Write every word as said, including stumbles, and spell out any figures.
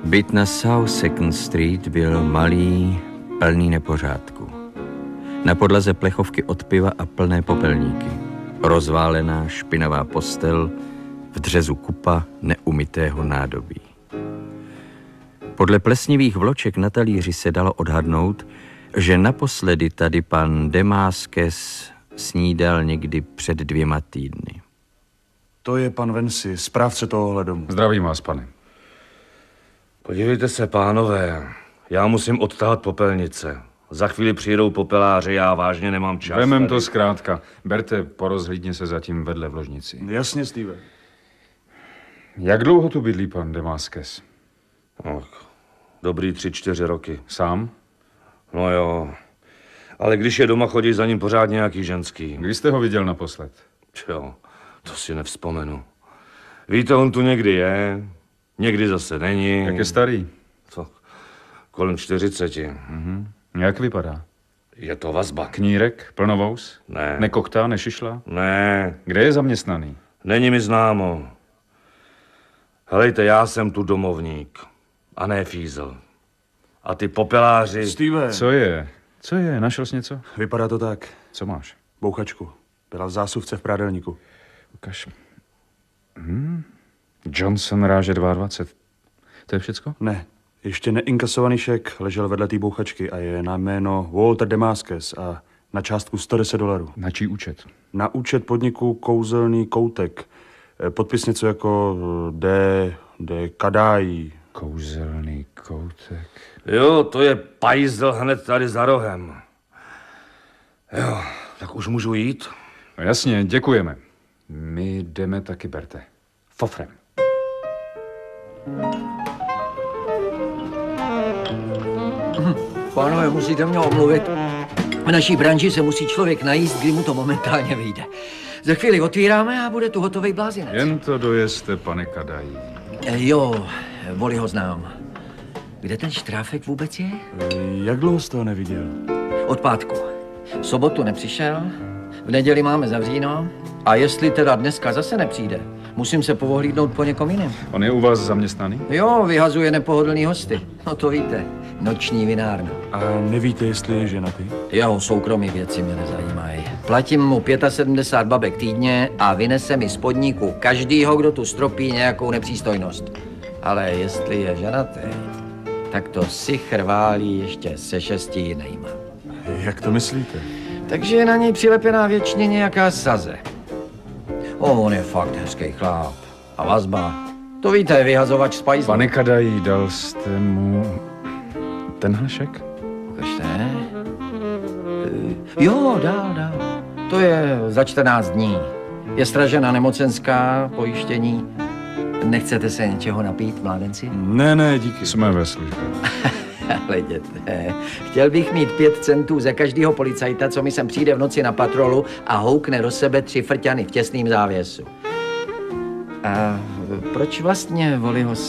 Byt na South Second Street byl malý, plný nepořádku. Na podlaze plechovky od piva a plné popelníky. Rozválená, špinavá postel, v dřezu kupa neumytého nádobí. Podle plesnivých vloček na talíři se dalo odhadnout, že naposledy tady pan Demáskes snídal někdy před dvěma týdny. To je pan Vensi, správce tohohle domu. Zdravím vás, pane. Podívejte se, pánové, já musím odtahat popelnice. Za chvíli přijedou popeláři, já vážně nemám čas. Vemem tady. to zkrátka. Berte, porozhlídně se zatím vedle v ložnici. Jasně, Steve. Jak dlouho tu bydlí pan Demáskes? No, dobrý tři, čtyři roky. Sám? No jo, ale když je doma, chodí za ním pořád nějaký ženský. Kdy jste ho viděl naposled? Jo, to si nevzpomenu. Víte, on tu někdy je, někdy zase není. Jak je starý? Co? Kolem čtyřiceti. Mhm. Jak vypadá? Je to vazba. Knírek? Plnovous? Ne. Nekoktá, nešišla? Ne, Kde je zaměstnaný? není mi známo. Helejte, já jsem tu domovník a ne fízel. A ty popeláři... Steve, Co je? Co je? Našel jsi něco? vypadá to tak. Co máš? Bouchačku. Byla v zásuvce v prádelníku. Ukaž. Hmm. Johnson ráže dvacet dva. To je všecko? Ne, ještě neinkasovaný šek ležel vedle té bouchačky a je na jméno Walter Demáskes a na částku sto deset dolarů. Na čí účet? Na účet podniku Kouzelný koutek. Podpis něco jako D. D. Kadají. Kouzelný koutek. Jo, to je pajzl hned tady za rohem. Jo, tak už můžu jít? No jasně, děkujeme. My jdeme taky, Berte. Fofrem. Pánové, musíte mě omluvit. V naší branži se musí člověk najíst, kdy mu to momentálně vyjde. Za chvíli otvíráme a bude tu hotovej blázinec. Jen to dojezte, pane Kadají. E, jo, Voli ho znám. Kde ten Štráfek vůbec je? Jak dlouho jste ho neviděl? Od pátku. V sobotu nepřišel, v neděli máme zavříno a jestli teda dneska zase nepřijde, musím se povohlídnout po někom jiném. On je u vás zaměstnaný? Jo, vyhazuje nepohodlný hosty. No to víte, noční vinárna. A nevíte, jestli je ženatý? Jeho soukromí věci mě nezajímají. Platím mu sedmdesát pět babek týdně a vynese mi z podniku každýho, kdo tu stropí nějakou nepřístojnost. Ale jestli je ženatý, tak to si chrválí ještě se šesti jinýma. Jak to myslíte? Takže je na něj přilepená věčně nějaká saze. O, on je fakt hezký chlap. A vazba. To víte, vyhazovač z pajzlu. Pane Kadají, dal jste mu tenhle šek? Ukažte. Jo, dál, dál. To je za čtrnáct dní. Je stražena nemocenská, pojištění. Nechcete se něčeho napít, mládenci? Ne, ne, díky. Jsme ve službě. Hleděte, chtěl bych mít pět centů za každého policajta, co mi sem přijde v noci na patrolu a houkne do sebe tři frťany v těsným závěsu. A proč vlastně Voliho